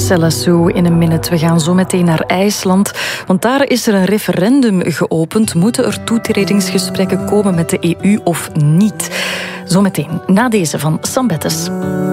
Selassou in een minute. We gaan zo meteen naar IJsland, want daar is er een referendum geopend. Moeten er toetredingsgesprekken komen met de EU of niet? Zometeen, na deze van Sam Bettes.